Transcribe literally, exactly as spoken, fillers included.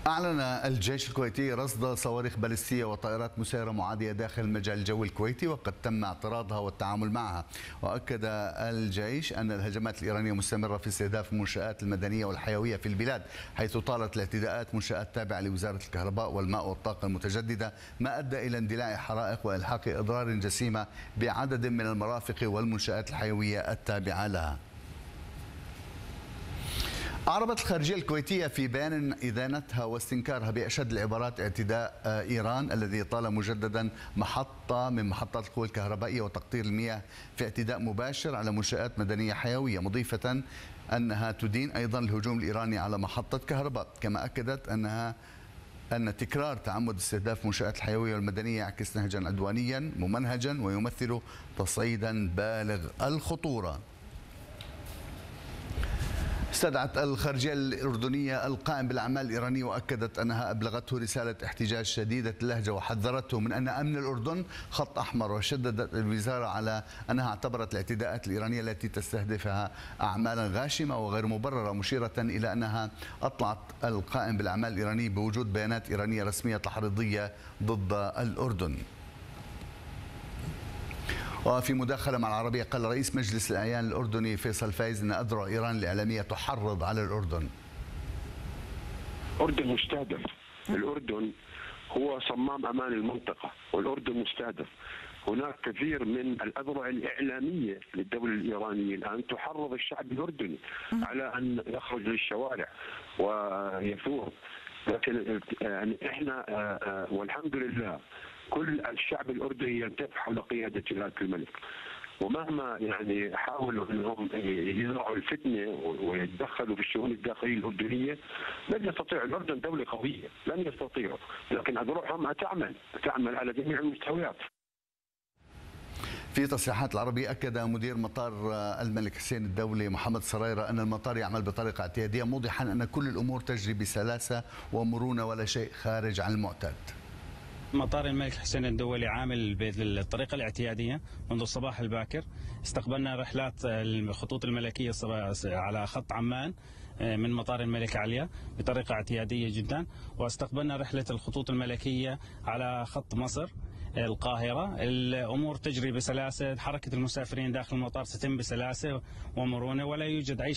أعلن الجيش الكويتي رصد صواريخ باليستية وطائرات مسيرة معادية داخل المجال الجوي الكويتي، وقد تم اعتراضها والتعامل معها. وأكد الجيش أن الهجمات الإيرانية مستمرة في استهداف المنشآت المدنية والحيوية في البلاد، حيث طالت الاعتداءات منشآت تابعة لوزارة الكهرباء والماء والطاقة المتجددة، ما أدى إلى اندلاع حرائق وإلحاق أضرار جسيمة بعدد من المرافق والمنشآت الحيوية التابعة لها. أعربت الخارجية الكويتية في بيان إدانتها واستنكارها بأشد العبارات اعتداء إيران الذي طال مجددا محطة من محطات القوى الكهربائية وتقطير المياه في اعتداء مباشر على منشآت مدنية حيوية، مضيفة أنها تدين أيضا الهجوم الإيراني على محطة كهرباء. كما أكدت أنها أن تكرار تعمد استهداف منشآت الحيوية والمدنية يعكس نهجا عدوانيا ممنهجا ويمثل تصعيدا بالغ الخطورة. استدعت الخارجية الأردنية القائم بالأعمال الإيراني وأكدت أنها أبلغته رسالة احتجاج شديدة اللهجة وحذرته من أن أمن الأردن خط أحمر، وشددت الوزارة على أنها اعتبرت الاعتداءات الإيرانية التي تستهدفها أعمالا غاشمة وغير مبررة، مشيرة إلى أنها أطلعت القائم بالأعمال الإيراني بوجود بيانات إيرانية رسمية تحريضية ضد الأردن. وفي مداخلة مع العربية قال رئيس مجلس الأعيان الأردني فيصل فايز أن أذرع إيران الإعلامية تحرض على الأردن. الأردن مستهدف، الأردن هو صمام أمان المنطقة والأردن مستهدف. هناك كثير من الأذرع الإعلامية للدولة الإيرانية الآن تحرض الشعب الأردني على أن يخرج للشوارع ويثور، لكن يعني احنا والحمد لله كل الشعب الاردني يلتف حول قياده جلاله الملك، ومهما يعني حاولوا انهم يزرعوا الفتنه ويتدخلوا في الشؤون الداخليه الاردنيه لن يستطيعوا. الاردن دوله قويه، لن يستطيعوا، لكن اذرعهم تعمل تعمل على جميع المستويات. في تصريحات العربية أكد مدير مطار الملك حسين الدولي محمد سرايرة أن المطار يعمل بطريقة اعتيادية، موضحا أن كل الأمور تجري بسلاسة ومرونة ولا شيء خارج عن المعتاد. مطار الملك حسين الدولي عامل بالطريقة الاعتيادية منذ الصباح الباكر. استقبلنا رحلات الخطوط الملكية على خط عمان من مطار الملك عليا بطريقة اعتيادية جدا، واستقبلنا رحلة الخطوط الملكية على خط مصر القاهرة. الأمور تجري بسلاسة، حركة المسافرين داخل المطار ستتم بسلاسة ومرونة، ولا يوجد أي